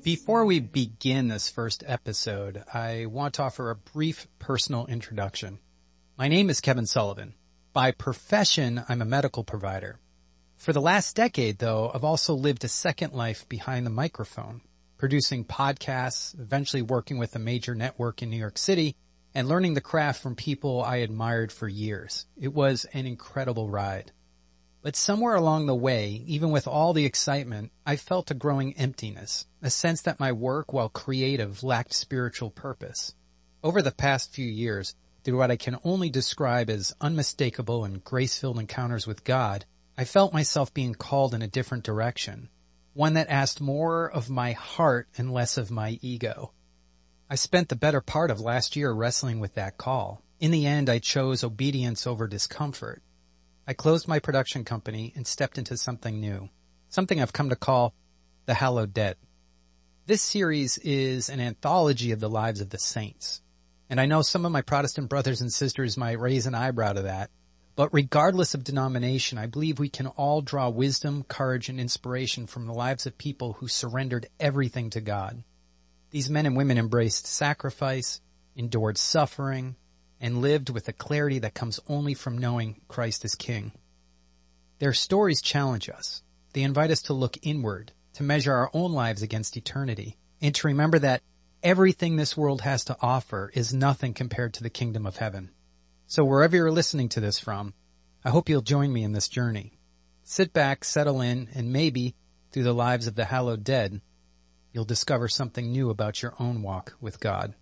Before we begin this first episode, I want to offer a brief personal introduction. My name is Kevin Sullivan. By profession, I'm a medical provider. For the last decade, though, I've also lived a second life behind the microphone, producing podcasts, eventually working with a major network in New York City, and learning the craft from people I admired for years. It was an incredible ride. But somewhere along the way, even with all the excitement, I felt a growing emptiness, a sense that my work, while creative, lacked spiritual purpose. Over the past few years, through what I can only describe as unmistakable and grace-filled encounters with God, I felt myself being called in a different direction, one that asked more of my heart and less of my ego. I spent the better part of last year wrestling with that call. In the end, I chose obedience over discomfort. I closed my production company and stepped into something new, something I've come to call the Hallowed Dead. This series is an anthology of the lives of the saints. And I know some of my Protestant brothers and sisters might raise an eyebrow to that, but regardless of denomination, I believe we can all draw wisdom, courage, and inspiration from the lives of people who surrendered everything to God. These men and women embraced sacrifice, endured suffering, and lived with a clarity that comes only from knowing Christ is King. Their stories challenge us. They invite us to look inward, to measure our own lives against eternity, and to remember that everything this world has to offer is nothing compared to the kingdom of heaven. So wherever you're listening to this from, I hope you'll join me in this journey. Sit back, settle in, and maybe, through the lives of the hallowed dead, you'll discover something new about your own walk with God.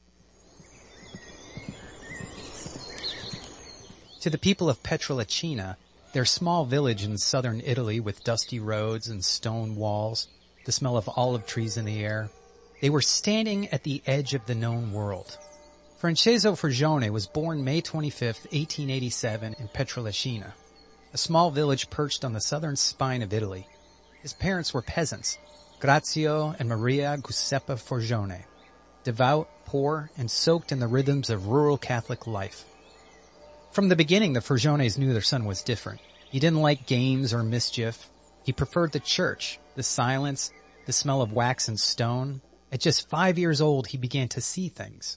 To the people of Pietrelcina, their small village in southern Italy with dusty roads and stone walls, the smell of olive trees in the air, they were standing at the edge of the known world. Francesco Forgione was born May 25, 1887 in Pietrelcina, a small village perched on the southern spine of Italy. His parents were peasants, Grazio and Maria Giuseppa Forgione, devout, poor, and soaked in the rhythms of rural Catholic life. From the beginning, the Forgiones knew their son was different. He didn't like games or mischief. He preferred the church, the silence, the smell of wax and stone. At just 5 years old, he began to see things.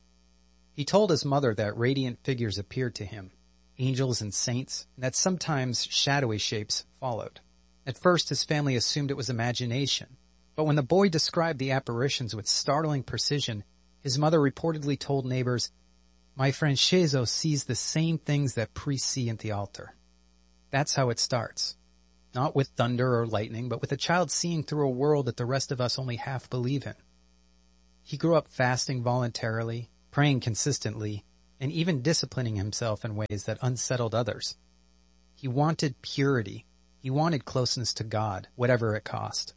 He told his mother that radiant figures appeared to him, angels and saints, and that sometimes shadowy shapes followed. At first, his family assumed it was imagination, but when the boy described the apparitions with startling precision, his mother reportedly told neighbors, "My Francesco sees the same things that priests see at the altar." That's how it starts. Not with thunder or lightning, but with a child seeing through a world that the rest of us only half believe in. He grew up fasting voluntarily, praying consistently, and even disciplining himself in ways that unsettled others. He wanted purity. He wanted closeness to God, whatever it cost.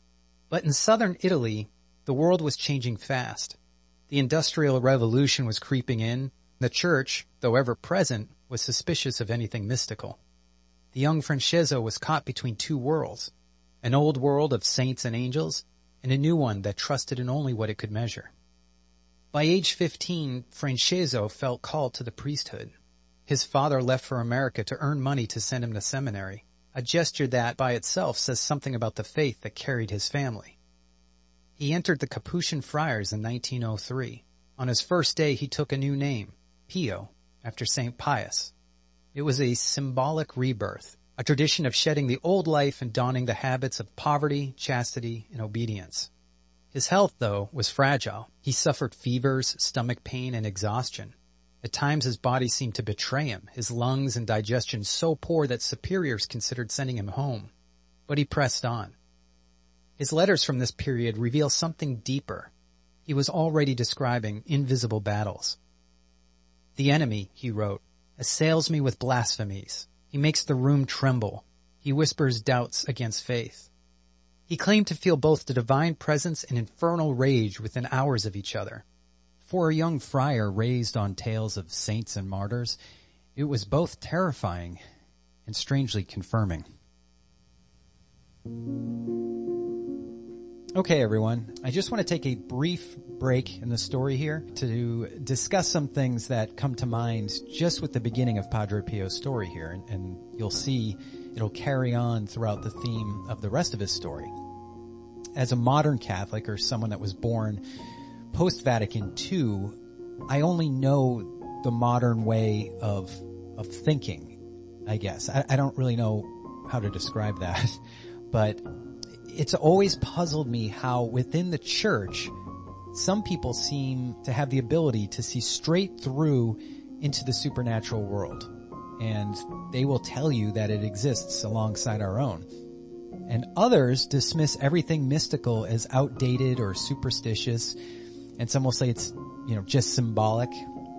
But in southern Italy, the world was changing fast. The Industrial Revolution was creeping in. The church, though ever present, was suspicious of anything mystical. The young Francesco was caught between two worlds, an old world of saints and angels, and a new one that trusted in only what it could measure. By age 15, Francesco felt called to the priesthood. His father left for America to earn money to send him to seminary, a gesture that by itself says something about the faith that carried his family. He entered the Capuchin Friars in 1903. On his first day, he took a new name, Pio, after St. Pius. It was a symbolic rebirth, a tradition of shedding the old life and donning the habits of poverty, chastity, and obedience. His health, though, was fragile. He suffered fevers, stomach pain, and exhaustion. At times his body seemed to betray him, his lungs and digestion so poor that superiors considered sending him home. But he pressed on. His letters from this period reveal something deeper. He was already describing invisible battles. "The enemy," he wrote, "assails me with blasphemies. He makes the room tremble. He whispers doubts against faith." He claimed to feel both the divine presence and infernal rage within hours of each other. For a young friar raised on tales of saints and martyrs, it was both terrifying and strangely confirming. Okay, everyone, I just want to take a brief break in the story here to discuss some things that come to mind just with the beginning of Padre Pio's story here, and you'll see it'll carry on throughout the theme of the rest of his story. as a modern Catholic or someone that was born post-Vatican II, I only know the modern way of thinking, I guess. I don't really know how to describe that, but it's always puzzled me how within the church, some people seem to have the ability to see straight through into the supernatural world. And they will tell you that it exists alongside our own. And others dismiss everything mystical as outdated or superstitious. And some will say it's, just symbolic.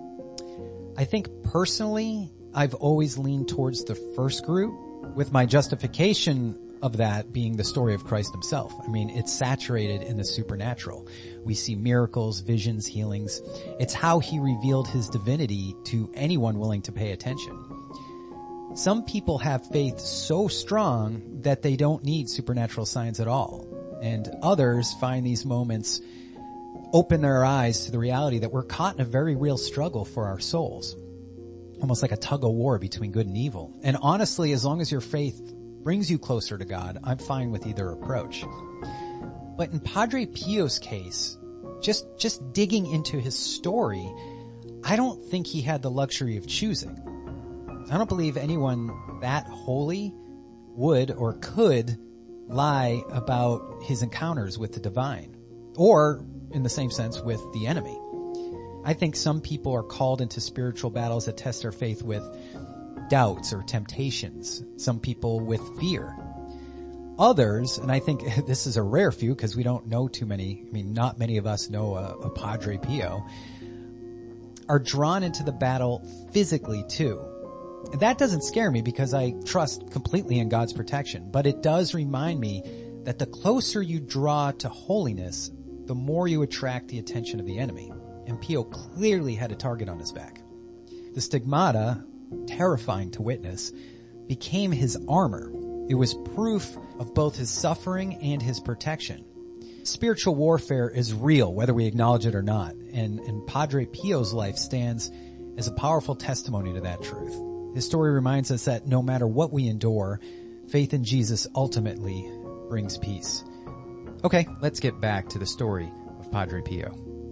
I think personally, I've always leaned towards the first group, with my justification of that being the story of Christ himself. I mean, it's saturated in the supernatural. We see miracles, visions, healings. It's how he revealed his divinity to anyone willing to pay attention. Some people have faith so strong that they don't need supernatural signs at all. And others find these moments open their eyes to the reality that we're caught in a very real struggle for our souls. Almost like a tug of war between good and evil. And honestly, as long as your faith brings you closer to God, I'm fine with either approach. But in Padre Pio's case, just digging into his story, I don't think he had the luxury of choosing. I don't believe anyone that holy would or could lie about his encounters with the divine, or in the same sense with the enemy. I think some people are called into spiritual battles that test their faith with doubts or temptations. Some people with fear. Others, and I think this is a rare few because we don't know too many, not many of us know a Padre Pio, are drawn into the battle physically too. And that doesn't scare me because I trust completely in God's protection, but it does remind me that the closer you draw to holiness, the more you attract the attention of the enemy. And Pio clearly had a target on his back. The stigmata, terrifying to witness, became his armor. It was proof of both his suffering and his protection. Spiritual warfare is real, whether we acknowledge it or not, and Padre Pio's life stands as a powerful testimony to that truth. His story reminds us that no matter what we endure, faith in Jesus ultimately brings peace. Okay, let's get back to the story of Padre Pio.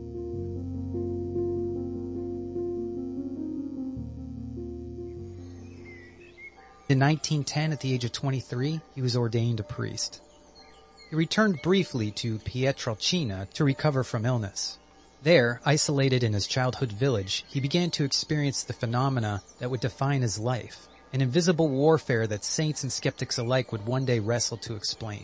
In 1910, at the age of 23, he was ordained a priest. He returned briefly to Pietrelcina to recover from illness. There, isolated in his childhood village, he began to experience the phenomena that would define his life, an invisible warfare that saints and skeptics alike would one day wrestle to explain.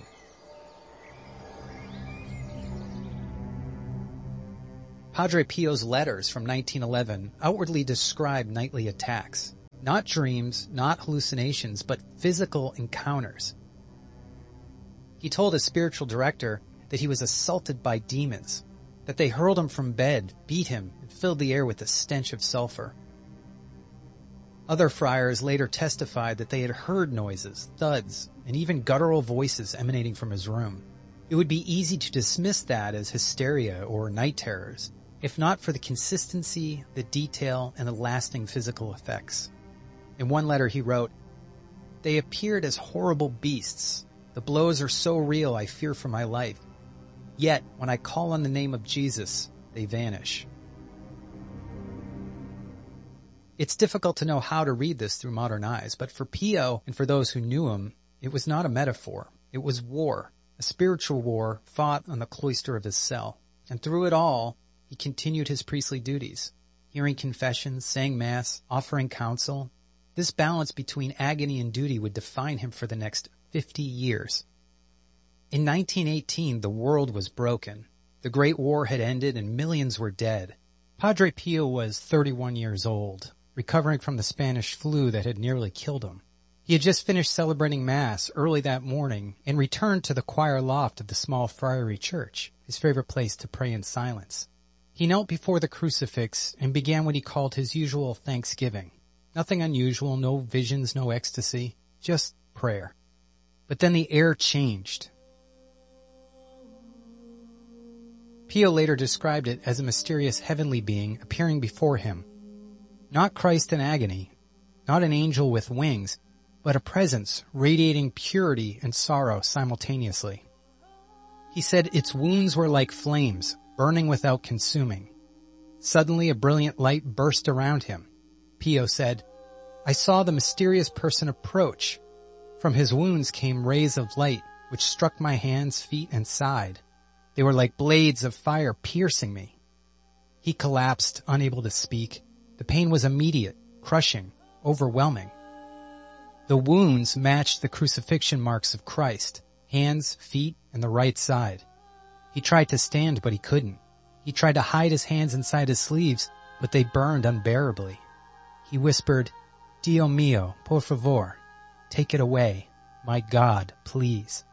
Padre Pio's letters from 1911 outwardly describe nightly attacks. Not dreams, not hallucinations, but physical encounters. He told his spiritual director that he was assaulted by demons, that they hurled him from bed, beat him, and filled the air with the stench of sulfur. Other friars later testified that they had heard noises, thuds, and even guttural voices emanating from his room. It would be easy to dismiss that as hysteria or night terrors, if not for the consistency, the detail, and the lasting physical effects. In one letter he wrote, "They appeared as horrible beasts. The blows are so real I fear for my life. Yet, when I call on the name of Jesus, they vanish." It's difficult to know how to read this through modern eyes, but for Pio and for those who knew him, it was not a metaphor. It was war, a spiritual war fought on the cloister of his cell. And through it all, he continued his priestly duties, hearing confessions, saying mass, offering counsel. This balance between agony and duty would define him for the next 50 years. In 1918, the world was broken. The Great War had ended and millions were dead. Padre Pio was 31 years old, recovering from the Spanish flu that had nearly killed him. He had just finished celebrating Mass early that morning and returned to the choir loft of the small friary church, his favorite place to pray in silence. He knelt before the crucifix and began what he called his usual thanksgiving. Nothing unusual, no visions, no ecstasy, just prayer. But then the air changed. Pio later described it as a mysterious heavenly being appearing before him. Not Christ in agony, not an angel with wings, but a presence radiating purity and sorrow simultaneously. He said its wounds were like flames, burning without consuming. Suddenly a brilliant light burst around him. Pio said, "I saw the mysterious person approach. From his wounds came rays of light, which struck my hands, feet, and side. They were like blades of fire piercing me." He collapsed, unable to speak. The pain was immediate, crushing, overwhelming. The wounds matched the crucifixion marks of Christ, hands, feet, and the right side. He tried to stand, but he couldn't. He tried to hide his hands inside his sleeves, but they burned unbearably. He whispered, "Dio mio, por favor, take it away. My God, please."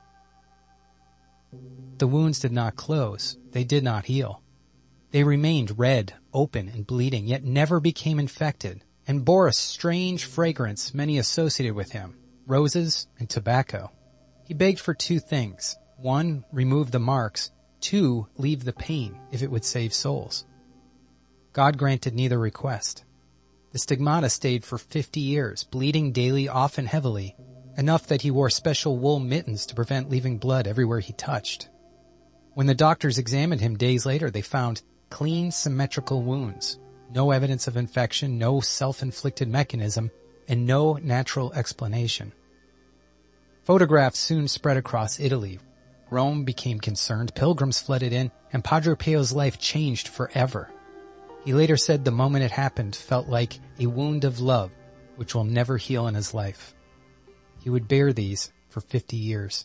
The wounds did not close. They did not heal. They remained red, open, and bleeding, yet never became infected, and bore a strange fragrance many associated with him, roses and tobacco. He begged for two things. One, remove the marks. Two, leave the pain, if it would save souls. God granted neither request. The stigmata stayed for 50 years, bleeding daily, often heavily, enough that he wore special wool mittens to prevent leaving blood everywhere he touched. When the doctors examined him days later, they found clean, symmetrical wounds, no evidence of infection, no self-inflicted mechanism, and no natural explanation. Photographs soon spread across Italy. Rome became concerned, pilgrims flooded in, and Padre Pio's life changed forever. He later said the moment it happened felt like a wound of love, which will never heal in his life. He would bear these for 50 years.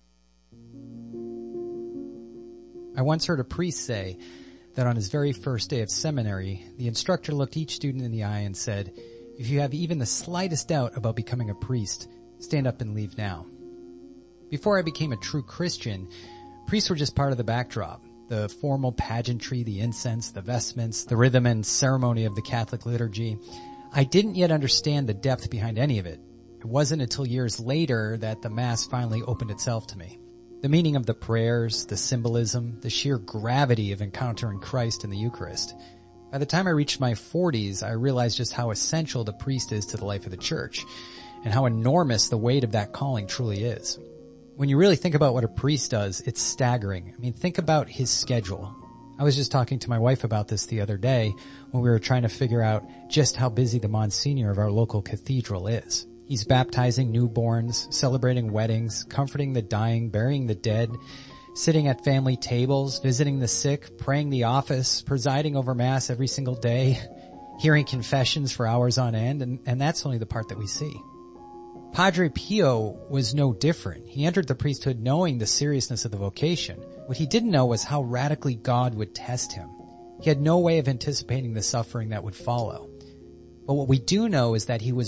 I once heard a priest say that on his very first day of seminary, the instructor looked each student in the eye and said, "If you have even the slightest doubt about becoming a priest, stand up and leave now." Before I became a true Christian, priests were just part of the backdrop. The formal pageantry, the incense, the vestments, the rhythm and ceremony of the Catholic liturgy. I didn't yet understand the depth behind any of it. It wasn't until years later that the Mass finally opened itself to me. The meaning of the prayers, the symbolism, the sheer gravity of encountering Christ in the Eucharist. By the time I reached my 40s, I realized just how essential the priest is to the life of the Church, and how enormous the weight of that calling truly is. When you really think about what a priest does, it's staggering. I mean, think about his schedule. I was just talking to my wife about this the other day when we were trying to figure out just how busy the Monsignor of our local cathedral is. He's baptizing newborns, celebrating weddings, comforting the dying, burying the dead, sitting at family tables, visiting the sick, praying the office, presiding over Mass every single day, hearing confessions for hours on end, and that's only the part that we see. Padre Pio was no different. He entered the priesthood knowing the seriousness of the vocation. What he didn't know was how radically God would test him. He had no way of anticipating the suffering that would follow. But what we do know is that he was